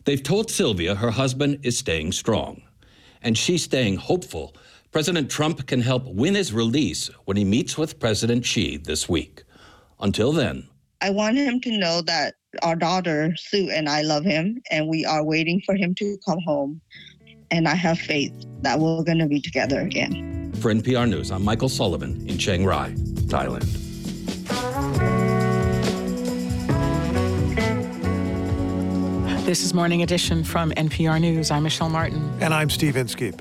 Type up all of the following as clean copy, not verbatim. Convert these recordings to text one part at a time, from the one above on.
They've told Sylvia her husband is staying strong, and she's staying hopeful President Trump can help win his release when he meets with President Xi this week. Until then, I want him to know that our daughter, Sue, and I love him, and we are waiting for him to come home. And I have faith that we're going to be together again. For NPR News, I'm Michael Sullivan in Chiang Rai, Thailand. This is Morning Edition from NPR News. I'm Michelle Martin. And I'm Steve Inskeep.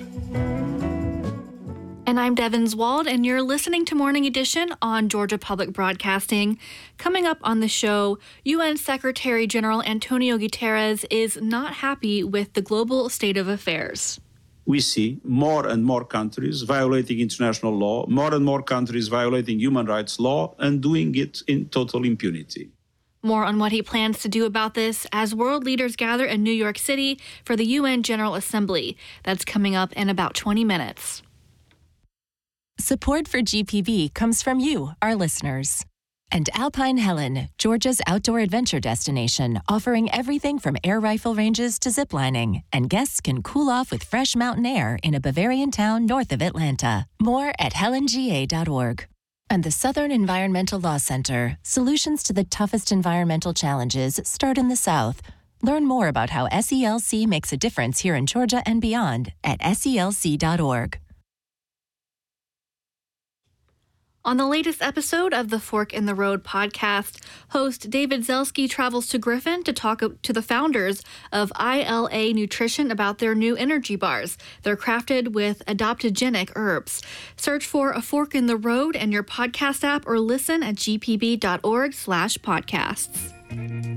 And I'm Devins Wald, and you're listening to Morning Edition on Georgia Public Broadcasting. Coming up on the show, UN Secretary General Antonio Guterres is not happy with the global state of affairs. We see more and more countries violating international law, more and more countries violating human rights law, and doing it in total impunity. More on what he plans to do about this as world leaders gather in New York City for the UN General Assembly. That's coming up in about 20 minutes. Support for GPB comes from you, our listeners. And Alpine Helen, Georgia's outdoor adventure destination, offering everything from air rifle ranges to ziplining. And guests can cool off with fresh mountain air in a Bavarian town north of Atlanta. More at helanga.org. And the Southern Environmental Law Center, solutions to the toughest environmental challenges start in the South. Learn more about how SELC makes a difference here in Georgia and beyond at SELC.org. On the latest episode of the Fork in the Road podcast, host David Zelski travels to Griffin to talk to the founders of ILA Nutrition about their new energy bars. They're crafted with adaptogenic herbs. Search for A Fork in the Road in your podcast app or listen at gpb.org/podcasts.